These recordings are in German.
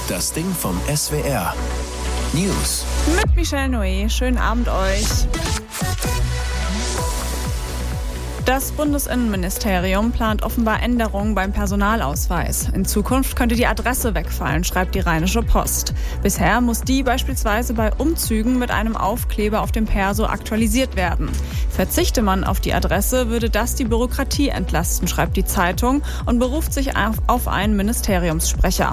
Das Ding vom SWR. News. Mit Michelle Noé. Schönen Abend euch. Das Bundesinnenministerium plant offenbar Änderungen beim Personalausweis. In Zukunft könnte die Adresse wegfallen, schreibt die Rheinische Post. Bisher muss die beispielsweise bei Umzügen mit einem Aufkleber auf dem Perso aktualisiert werden. Verzichte man auf die Adresse, würde das die Bürokratie entlasten, schreibt die Zeitung und beruft sich auf einen Ministeriumssprecher.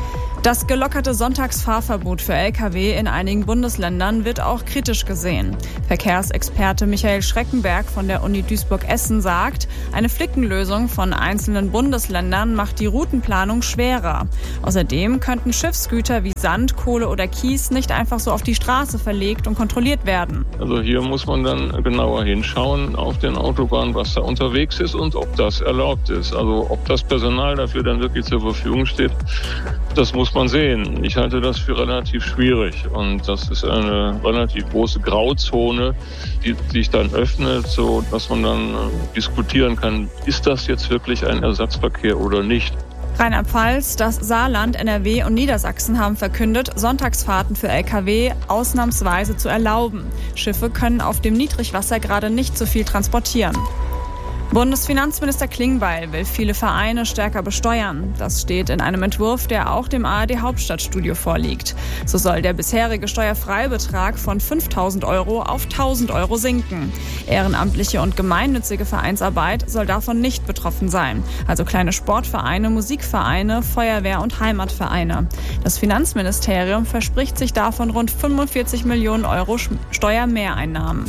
Das gelockerte Sonntagsfahrverbot für Lkw in einigen Bundesländern wird auch kritisch gesehen. Verkehrsexperte Michael Schreckenberg von der Uni Duisburg-Essen sagt, eine Flickenlösung von einzelnen Bundesländern macht die Routenplanung schwerer. Außerdem könnten Schiffsgüter wie Sand, Kohle oder Kies nicht einfach so auf die Straße verlegt und kontrolliert werden. Also hier muss man dann genauer hinschauen auf den Autobahnen, was da unterwegs ist und ob das erlaubt ist. Also ob das Personal dafür dann wirklich zur Verfügung steht, das muss man sehen. Ich halte das für relativ schwierig und das ist eine relativ große Grauzone, die sich dann öffnet, so dass man dann diskutieren kann, ist das jetzt wirklich ein Ersatzverkehr oder nicht. Rheinland-Pfalz, das Saarland, NRW und Niedersachsen haben verkündet, Sonntagsfahrten für Lkw ausnahmsweise zu erlauben. Schiffe können auf dem Niedrigwasser gerade nicht so viel transportieren. Bundesfinanzminister Klingbeil will viele Vereine stärker besteuern. Das steht in einem Entwurf, der auch dem ARD-Hauptstadtstudio vorliegt. So soll der bisherige Steuerfreibetrag von 5.000 Euro auf 1.000 Euro sinken. Ehrenamtliche und gemeinnützige Vereinsarbeit soll davon nicht betroffen sein. Also kleine Sportvereine, Musikvereine, Feuerwehr- und Heimatvereine. Das Finanzministerium verspricht sich davon rund 45 Millionen Euro Steuermehreinnahmen.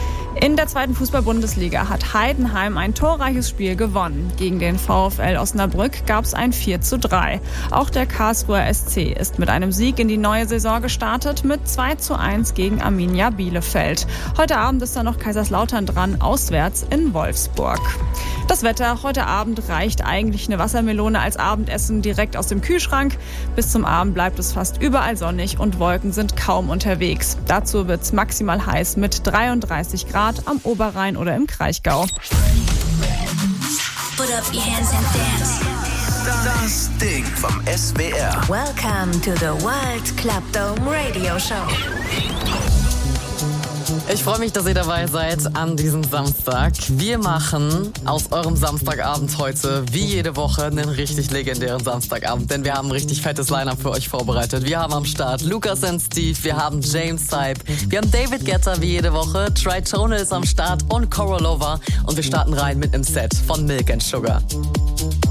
In der zweiten Fußball-Bundesliga hat Heidenheim ein torreiches Spiel gewonnen. Gegen den VfL Osnabrück gab es ein 4:3. Auch der Karlsruher SC ist mit einem Sieg in die neue Saison gestartet mit 2:1 gegen Arminia Bielefeld. Heute Abend ist dann noch Kaiserslautern dran, auswärts in Wolfsburg. Das Wetter: Heute Abend reicht eigentlich eine Wassermelone als Abendessen direkt aus dem Kühlschrank. Bis zum Abend bleibt es fast überall sonnig und Wolken sind kaum unterwegs. Dazu wird es maximal heiß mit 33 Grad am Oberrhein oder im Kraichgau. Das Ding vom SWR. Welcome to the World Club Dome Radio Show. Ich freue mich, dass ihr dabei seid an diesem Samstag. Wir machen aus eurem Samstagabend heute, wie jede Woche, einen richtig legendären Samstagabend. Denn wir haben ein richtig fettes Line-Up für euch vorbereitet. Wir haben am Start Lukas and Steve, wir haben James Hype, wir haben David Guetta wie jede Woche, Tritonal ist am Start und Coralova. Und wir starten rein mit einem Set von Milk and Sugar.